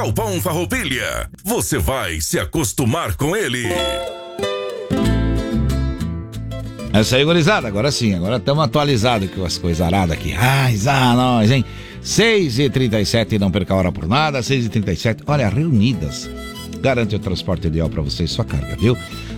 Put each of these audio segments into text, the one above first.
Galpão Farroupilha. Você vai se acostumar com ele. É isso aí, gurizada. Agora sim, agora estamos atualizados com as coisas aradas aqui. Ai, nós, hein? 6h37, não perca a hora por nada. 6h37, olha, Reunidas garante o transporte ideal para você e sua carga, viu?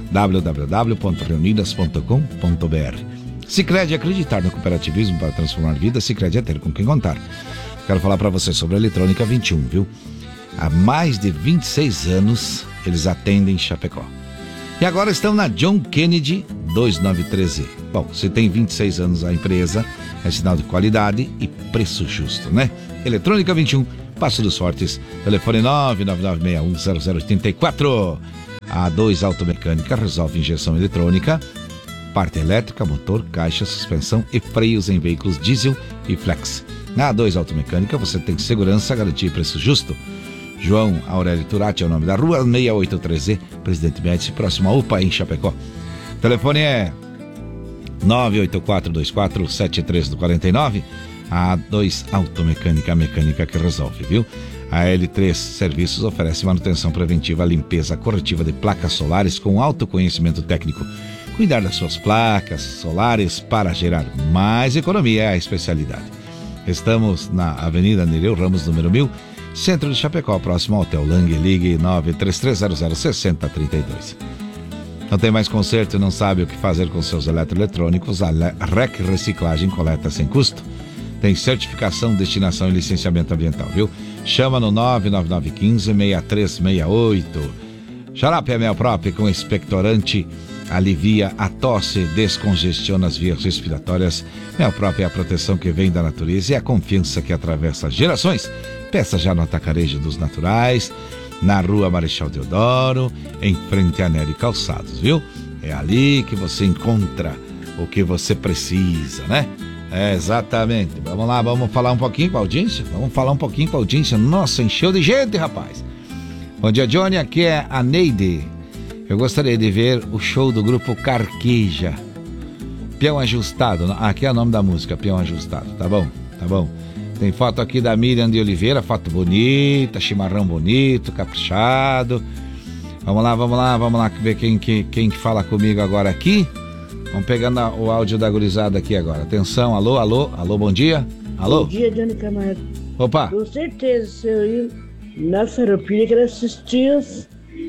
www.reunidas.com.br. Sicredi, acreditar no cooperativismo para transformar vidas. Sicredi é ter com quem contar. Quero falar para você sobre a Eletrônica 21, viu? Há mais de 26 anos eles atendem Chapecó. E agora estão na John Kennedy 293E. Bom, se tem 26 anos a empresa, é sinal de qualidade e preço justo, né? Eletrônica 21, Passo dos Fortes, telefone 999610084. A A2 Automecânica resolve injeção eletrônica, parte elétrica, motor, caixa, suspensão e freios em veículos diesel e flex. Na A2 Automecânica você tem segurança, garantia e preço justo. João Aurélio Turati é o nome da rua, 683E, Presidente Médici, próximo à UPA, em Chapecó. O telefone é 984247349. A A2 Automecânica, a mecânica que resolve, viu? A L3 Serviços oferece manutenção preventiva, limpeza corretiva de placas solares com alto conhecimento técnico. Cuidar das suas placas solares para gerar mais economia é a especialidade. Estamos na Avenida Nereu Ramos, número 1000, Centro de Chapecó, próximo ao Hotel Lang. Ligue 933006032. Não tem mais conserto e não sabe o que fazer com seus eletroeletrônicos? A REC Reciclagem coleta sem custo. Tem certificação, destinação e licenciamento ambiental, viu? Chama no 99915-6368. Xarope Mel Prop com expectorante alivia a tosse, descongestiona as vias respiratórias. Mel Prop é a proteção que vem da natureza e a confiança que atravessa gerações. Peça já no Atacarejo dos Naturais, na Rua Marechal Deodoro, em frente a Nery Calçados, viu? É ali que você encontra o que você precisa, né? É, exatamente. Vamos lá, vamos falar um pouquinho com a audiência? Nossa, encheu de gente, rapaz. Bom dia, Johnny, aqui é a Neide. Eu gostaria de ver o show do grupo Carqueja. Peão Ajustado. Aqui é o nome da música, Peão Ajustado. Tá bom, tá bom. Tem foto aqui da Miriam de Oliveira, foto bonita, chimarrão bonito, caprichado. Vamos lá, ver quem que fala comigo agora aqui. Vamos pegando o áudio da gurizada aqui agora. Atenção, alô, bom dia. Alô? Bom dia, Johnny Camargo. Opa. Com certeza, se eu ir na Farroupilha, quero assistir os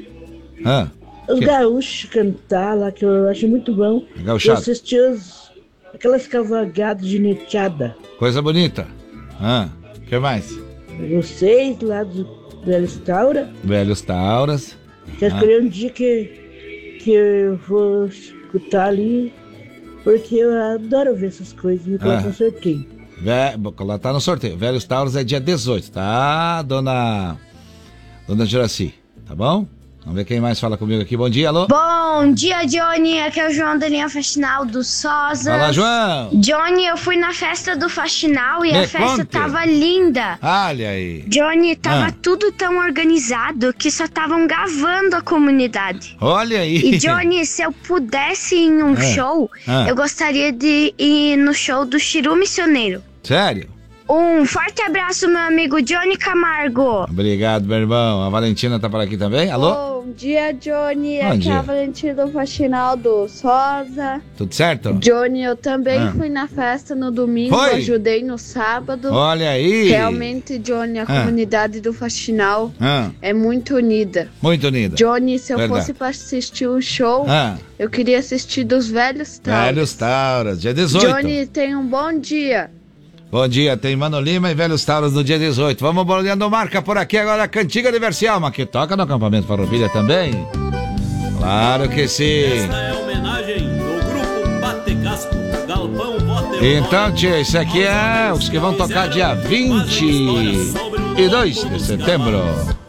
gaúchos cantar lá, que eu acho muito bom. Gauchado. Eu assisti aquelas cavalgadas de neteada. Coisa bonita. O que mais? Vocês lá do Velhos Taura. Velhos Tauras. Quero escolher um dia que eu vou escutar ali, porque eu adoro ver essas coisas, me colocar no sorteio. Tá no sorteio. Velhos Tauros é dia 18, tá, dona Juraci? Tá bom? Vamos ver quem mais fala comigo aqui. Bom dia, alô? Bom dia, Johnny. Aqui é o João da linha Faxinal do Sosa. Fala, João. Johnny, eu fui na festa do Faxinal e a festa tava linda. Olha aí. Johnny, tava tudo tão organizado que só estavam gravando a comunidade. Olha aí. E, Johnny, se eu pudesse ir em um show, eu gostaria de ir no show do Chiru Missioneiro. Sério? Um forte abraço, meu amigo Johnny Camargo. Obrigado, meu irmão. A Valentina tá por aqui também? Alô? Bom dia, Johnny. Bom aqui dia. é a Valentina do Faxinal do Sosa. Tudo certo? Johnny, eu também fui na festa no domingo, Foi? ajudei no sábado. Olha aí. Realmente, Johnny, a comunidade do Faxinal é muito unida. Muito unida. Johnny, se eu fosse para assistir um show, eu queria assistir dos Velhos Tauras. Velhos Tauras, dia 18. Johnny, tenha um bom dia. Bom dia, tem Mano Lima e Velhos Tauros no dia 18. Vamos boleando marca por aqui agora, a Cantiga Universal, mas que toca no acampamento Farroupilha também. Claro que sim. Esta é a homenagem do grupo Bate Casco, Galpão Voter. Então, tia, esse aqui é os que vão tocar dia 22 de setembro.